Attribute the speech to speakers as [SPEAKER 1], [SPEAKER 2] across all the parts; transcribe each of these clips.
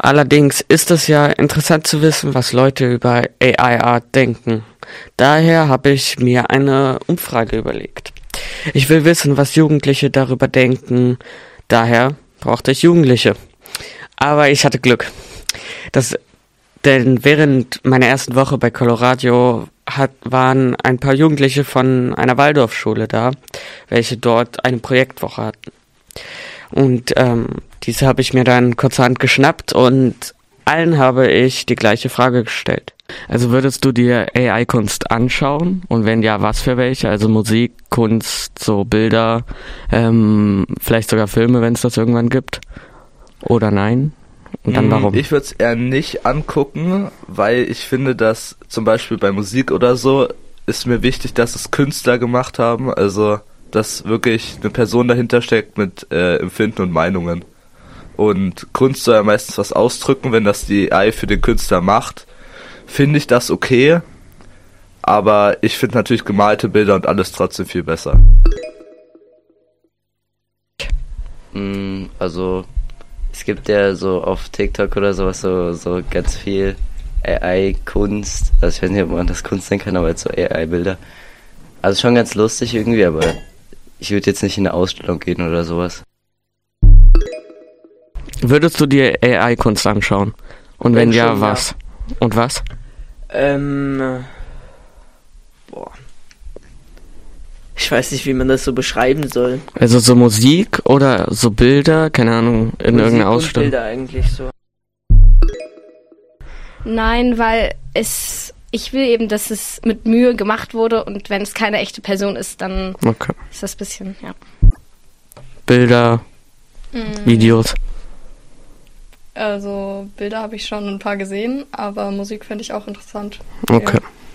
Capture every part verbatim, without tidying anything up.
[SPEAKER 1] Allerdings ist es ja interessant zu wissen, was Leute über A I Art denken. Daher habe ich mir eine Umfrage überlegt. Ich will wissen, was Jugendliche darüber denken. Daher brauchte ich Jugendliche. Aber ich hatte Glück. Das, denn während meiner ersten Woche bei Coloradio hat, waren ein paar Jugendliche von einer Waldorfschule da, welche dort eine Projektwoche hatten. Und ähm, diese habe ich mir dann kurzerhand geschnappt und allen habe ich die gleiche Frage gestellt.
[SPEAKER 2] Also würdest du dir A I-Kunst anschauen? Und wenn ja, was für welche? Also Musik, Kunst, so Bilder, ähm, vielleicht sogar Filme, wenn es das irgendwann gibt? Oder nein? Und dann warum?
[SPEAKER 3] Ich würde es eher nicht angucken, weil ich finde, dass zum Beispiel bei Musik oder so ist mir wichtig, dass es Künstler gemacht haben, also dass wirklich eine Person dahinter steckt mit äh, Empfinden und Meinungen. Und Kunst soll ja meistens was ausdrücken, wenn das die A I für den Künstler macht, finde ich das okay, aber ich finde natürlich gemalte Bilder und alles trotzdem viel besser.
[SPEAKER 4] Also es gibt ja so auf TikTok oder sowas so, so ganz viel A I-Kunst, also ich weiß nicht, ob man das Kunst nennen kann, aber jetzt so A I-Bilder. Also schon ganz lustig irgendwie, aber ich würde jetzt nicht in eine Ausstellung gehen oder sowas.
[SPEAKER 2] Würdest du dir A I-Kunst anschauen? Und wenn, wenn ja, schon, was? Ja. Und was?
[SPEAKER 5] Ähm, boah. Ich weiß nicht, wie man das so beschreiben soll.
[SPEAKER 2] Also so Musik oder so Bilder, keine Ahnung, in
[SPEAKER 5] Musik
[SPEAKER 2] irgendeiner
[SPEAKER 5] und
[SPEAKER 2] Ausstellung?
[SPEAKER 5] Bilder eigentlich so.
[SPEAKER 6] Nein, weil es, ich will eben, dass es mit Mühe gemacht wurde und wenn es keine echte Person ist, dann
[SPEAKER 2] okay.
[SPEAKER 6] ist das ein bisschen, ja.
[SPEAKER 2] Bilder, mm. Videos.
[SPEAKER 7] Also Bilder habe ich schon ein paar gesehen, aber Musik finde ich auch interessant.
[SPEAKER 2] Okay.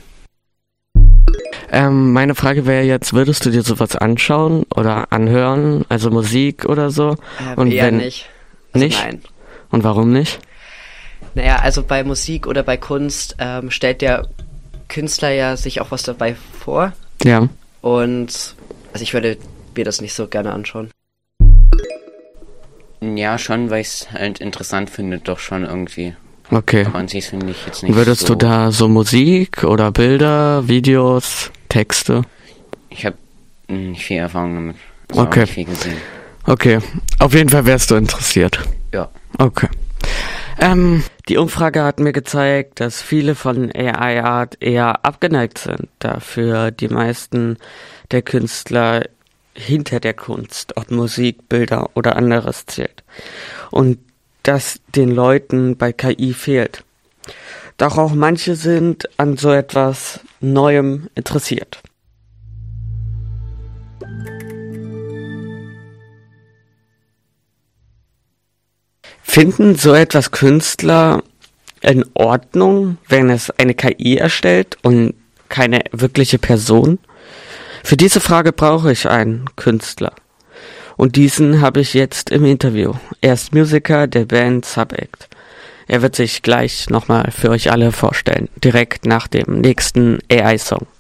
[SPEAKER 2] Ähm, meine Frage wäre jetzt, würdest du dir sowas anschauen oder anhören, also Musik oder so?
[SPEAKER 8] Ähm,
[SPEAKER 2] Und
[SPEAKER 8] eher
[SPEAKER 2] wenn
[SPEAKER 8] nicht. Also
[SPEAKER 2] nicht?
[SPEAKER 8] Nein.
[SPEAKER 2] Und warum nicht?
[SPEAKER 8] Naja, also bei Musik oder bei Kunst ähm, stellt der Künstler ja sich auch was dabei vor.
[SPEAKER 2] Ja.
[SPEAKER 8] Und also ich würde mir das nicht so gerne anschauen.
[SPEAKER 9] Ja, schon, weil ich es halt interessant finde, doch schon irgendwie.
[SPEAKER 2] Okay.
[SPEAKER 9] Aber an sich finde ich jetzt nicht
[SPEAKER 2] Würdest
[SPEAKER 9] so...
[SPEAKER 2] du da so Musik oder Bilder, Videos, Texte?
[SPEAKER 9] Ich habe nicht viel Erfahrung damit. Also
[SPEAKER 2] okay.
[SPEAKER 9] Auch nicht viel gesehen.
[SPEAKER 2] Okay. Auf jeden Fall wärst du interessiert.
[SPEAKER 9] Ja.
[SPEAKER 2] Okay.
[SPEAKER 1] Ähm, die Umfrage hat mir gezeigt, dass viele von A I Art eher abgeneigt sind, da für die meisten der Künstler hinter der Kunst, ob Musik, Bilder oder anderes zählt. Und das den Leuten bei K I fehlt. Doch auch manche sind an so etwas Neuem interessiert. Finden so etwas Künstler in Ordnung, wenn es eine K I erstellt und keine wirkliche Person? Für diese Frage brauche ich einen Künstler. Und diesen habe ich jetzt im Interview. Er ist Musiker der Band Subact. Er wird sich gleich nochmal für euch alle vorstellen, direkt nach dem nächsten A I-Song.